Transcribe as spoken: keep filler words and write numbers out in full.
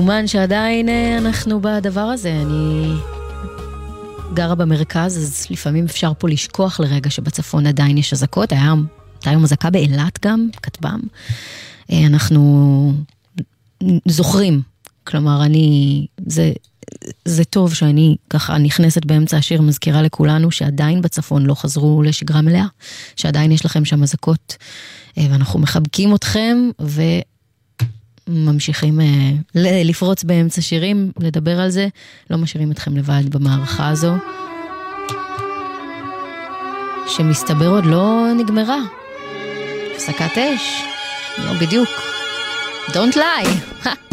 אומן שעדיין אנחנו בדבר הזה, אני גרה במרכז, אז לפעמים אפשר פה לשכוח לרגע שבצפון עדיין יש אזעקות, היה היום אזעקה באילת גם, כתבם. אנחנו זוכרים, כלומר אני, זה, זה טוב שאני ככה נכנסת באמצע השיר, מזכירה לכולנו שעדיין בצפון לא חזרו לשגרה מלאה, שעדיין יש לכם שם אזעקות, ואנחנו מחבקים אתכם וממשיכים לפרוץ באמצע שירים, לדבר על זה, לא משאירים אתכם לבד במערכה הזו, שמסתבר עוד לא נגמרה. הפסקת אש, לא בדיוק. Don't lie.